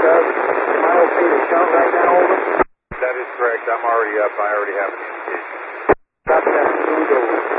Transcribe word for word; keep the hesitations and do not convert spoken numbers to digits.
does. Am I okay to shout right now, over? That is correct. I'm already up. I already have an indication. Copy that. Two, go.